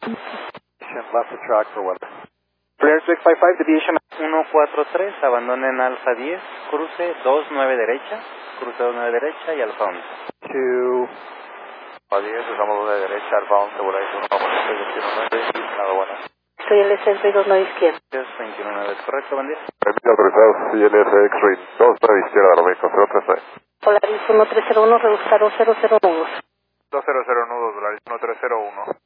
Left the track for weather. Flair 655, Deviation 143, abandonen Alfa 10, cruce 29 derecha, cruce 29 derecha y Alfa 11. 2. Alfa 10, usamos 2 de derecha, Alfa 11, volación 1.629, nada bueno. Soy el S229 izquierda. 229, ¿correcto, bandera? Permite autorizado, CLS X-Ray 29 izquierda, Romeo, 039. Polaris 1301, reduzca 200 nudos. 200 nudos, Polaris 1301.